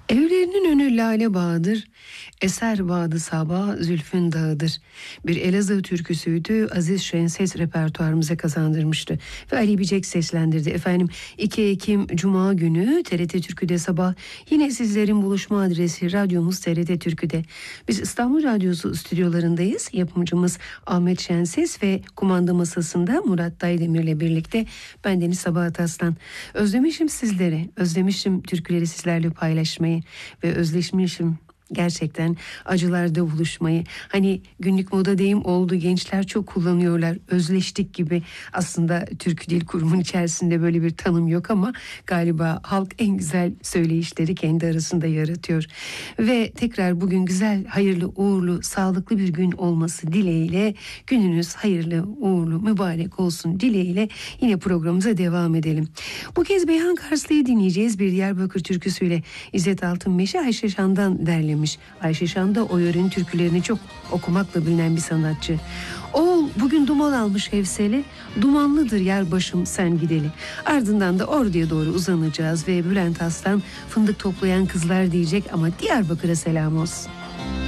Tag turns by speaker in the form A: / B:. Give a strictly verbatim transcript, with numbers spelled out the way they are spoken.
A: Evlerinin önü lale bağıdır, eser bağdı sabah zülfün dağıdır. Bir Elazığ türküsüydü, Aziz Şen ses repertuarımıza kazandırmıştı. Ve Ali Bicek seslendirdi. Efendim iki Ekim Cuma günü T R T Türkü'de sabah yine sizlerin buluşma adresi radyomuz T R T Türkü'de. Biz İstanbul Radyosu stüdyolarındayız. Yapımcımız Ahmet Şenses ve kumanda masasında Murat Daydemir'le birlikte bendeniz Sabahat Aslan. Özlemişim sizleri, özlemişim türküleri sizlerle paylaşmayı ve özleşmişim gerçekten acılarda buluşmayı. Hani günlük moda deyim oldu, gençler çok kullanıyorlar, özleştik gibi. Aslında Türk Dil Kurumu'nun içerisinde böyle bir tanım yok ama galiba halk en güzel söyleyişleri kendi arasında yaratıyor. Ve tekrar bugün güzel, hayırlı, uğurlu, sağlıklı bir gün olması dileğiyle, gününüz hayırlı, uğurlu, mübarek olsun dileğiyle yine programımıza devam edelim. Bu kez Beyhan Karslı'yı dinleyeceğiz, bir Diyarbakır türküsüyle. İzzet Altınmeşe Ayşe Şan'dan derlemiş. Ayşe Şan da o yörenin türkülerini çok okumakla bilinen bir sanatçı. Oğul bugün duman almış Hevseli, dumanlıdır yer başım sen gideli. Ardından da Ordu'ya doğru uzanacağız ve Bülent Aslan fındık toplayan kızlar diyecek ama Diyarbakır'a selam olsun.